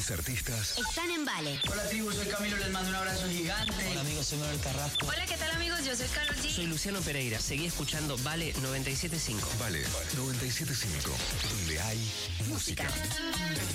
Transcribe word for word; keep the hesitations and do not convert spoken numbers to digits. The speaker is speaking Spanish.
tus artistas están en Vale. Hola tribu, soy Camilo, les mando un abrazo gigante. Hola amigos, soy Manuel Carrasco. Hola, ¿qué tal amigos? Yo soy Karol G. Soy Luciano Pereira. Seguí escuchando Vale noventa y siete punto cinco. Vale noventa y siete punto cinco, donde hay música.